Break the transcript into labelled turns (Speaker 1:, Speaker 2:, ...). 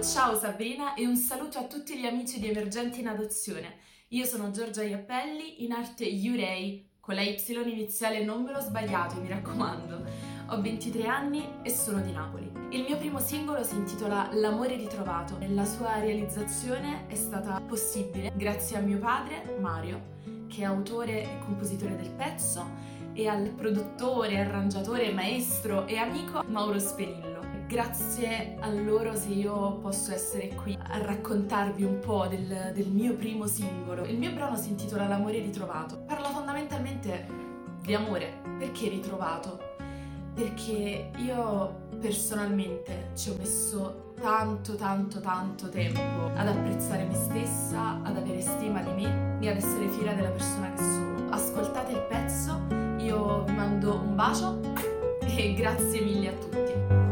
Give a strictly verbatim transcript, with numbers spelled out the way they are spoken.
Speaker 1: Ciao Sabrina e un saluto a tutti gli amici di Emergenti in Adozione. Io sono Giorgia Iappelli, in arte Yurei, con la Y iniziale non me lo sbagliate, mi raccomando. Ho ventitré anni e sono di Napoli. Il mio primo singolo si intitola L'amore ritrovato e la sua realizzazione è stata possibile grazie a mio padre, Mario, che è autore e compositore del pezzo, e al produttore, arrangiatore, maestro e amico Mauro Spenillo. Grazie a loro se io posso essere qui a raccontarvi un po' del, del mio primo singolo. Il mio brano si intitola L'amore ritrovato. Parla fondamentalmente di amore. Perché ritrovato? Perché io personalmente ci ho messo tanto tanto tanto tempo ad apprezzare me stessa, ad avere stima di me e ad essere fiera della persona che sono. Ascoltate il pezzo, io vi mando un bacio e grazie mille a tutti.